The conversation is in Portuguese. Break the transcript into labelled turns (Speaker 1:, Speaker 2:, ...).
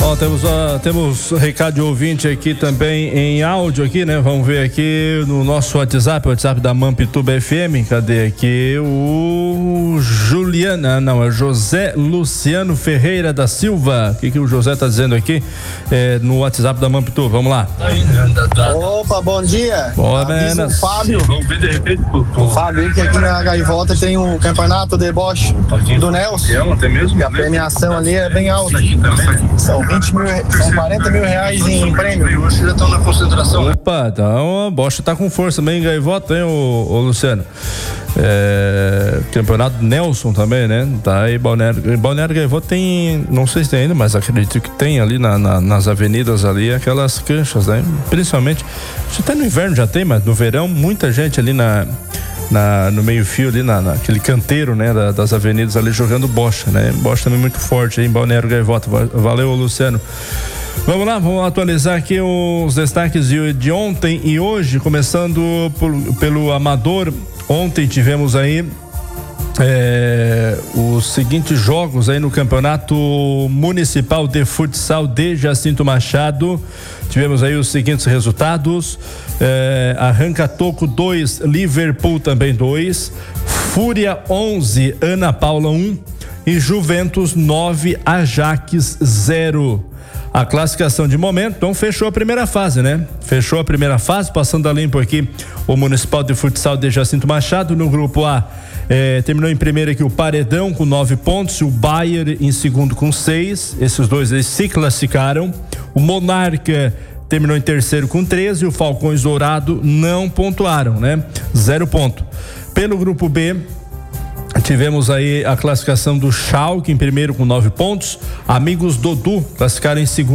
Speaker 1: Temos recado de ouvinte aqui também em áudio aqui, né? Vamos ver aqui no nosso WhatsApp, o WhatsApp da Mampituba FM. Cadê aqui? O José Luciano Ferreira da Silva. O que o José tá dizendo aqui no WhatsApp da Mampituba? Vamos lá.
Speaker 2: Opa, bom dia.
Speaker 1: Boa,
Speaker 2: o Fábio. O Fábio, que aqui na Gaivota tem um campeonato de deboche do Nelson. E a premiação ali é bem alta. São 40 mil reais em prêmio.
Speaker 3: Hoje já estão na concentração.
Speaker 1: Opa, então a bocha tá com força também em Gaivota, hein, ô Luciano? Campeonato Nelson também, né? Tá aí, Balneário Gaivota tem, não sei se tem ainda, mas acredito que tem ali nas avenidas ali, aquelas canchas, né? Principalmente, até no inverno já tem, mas no verão, muita gente ali no meio-fio ali, naquele canteiro, né, das avenidas ali jogando bocha, né? Bocha também muito forte aí em Balneário Gaivota. Valeu, Luciano. Vamos lá, vamos atualizar aqui os destaques de ontem e hoje, começando pelo Amador. Ontem tivemos aí os seguintes jogos aí no Campeonato Municipal de Futsal de Jacinto Machado. Tivemos aí os seguintes resultados: Arranca Toco 2, Liverpool também 2, Fúria 11, Ana Paula 1 e Juventus 9, Ajax 0. A classificação de momento, então fechou a primeira fase, né? Fechou a primeira fase, passando a limpo aqui o Municipal de Futsal de Jacinto Machado. No grupo A, terminou em primeiro aqui o Paredão com 9 pontos, o Bayer em segundo com 6, esses dois eles se classificaram. O Monarca terminou em terceiro com 13, o Falcões Dourado não pontuaram, né? 0 ponto. Pelo grupo B, tivemos aí a classificação do Schalke em primeiro com 9 pontos, Amigos Dodô classificaram em segundo